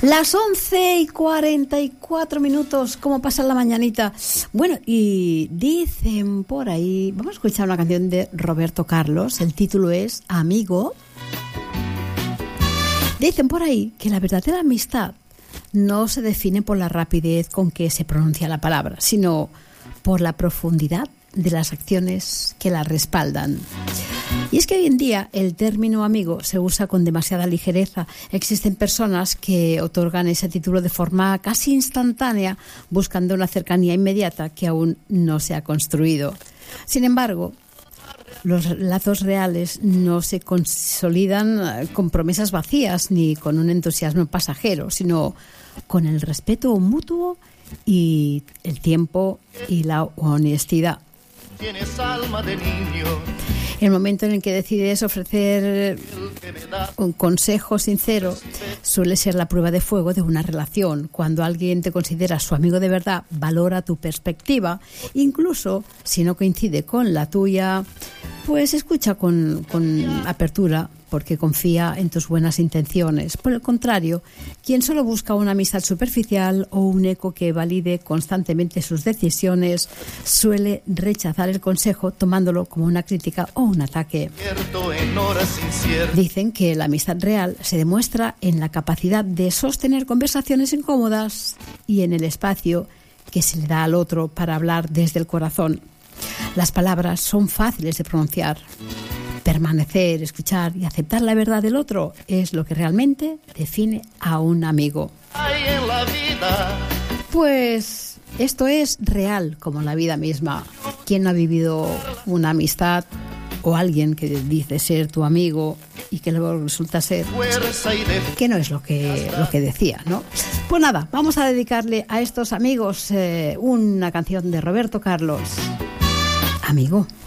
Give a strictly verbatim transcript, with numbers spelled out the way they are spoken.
Las once y cuarenta y cuatro minutos, ¿cómo pasa la mañanita? Bueno, y dicen por ahí, vamos a escuchar una canción de Roberto Carlos, el título es Amigo. Dicen por ahí que la verdadera amistad no se define por la rapidez con que se pronuncia la palabra, sino por la profundidad de las acciones que la respaldan. Y es que hoy en día el término amigo se usa con demasiada ligereza. Existen personas que otorgan ese título de forma casi instantánea, buscando una cercanía inmediata que aún no se ha construido. Sin embargo, los lazos reales no se consolidan con promesas vacías ni con un entusiasmo pasajero, sino con el respeto mutuo y el tiempo y la honestidad. Tienes alma de niño. El momento en el que decides ofrecer un consejo sincero suele ser la prueba de fuego de una relación. Cuando alguien te considera su amigo de verdad, valora tu perspectiva, incluso si no coincide con la tuya, pues escucha con, con apertura porque confía en tus buenas intenciones. Por el contrario, quien solo busca una amistad superficial o un eco que valide constantemente sus decisiones suele rechazar el consejo tomándolo como una crítica o un ataque. Dicen que la amistad real se demuestra en la capacidad de sostener conversaciones incómodas y en el espacio que se le da al otro para hablar desde el corazón. Las palabras son fáciles de pronunciar. Permanecer, escuchar y aceptar la verdad del otro es lo que realmente define a un amigo. Pues esto es real como la vida misma. ¿Quién no ha vivido una amistad o alguien que dice ser tu amigo y que luego resulta ser que no es lo que, lo que decía, ¿no? Pues nada, vamos a dedicarle a estos amigos eh, una canción de Roberto Carlos. Amigo.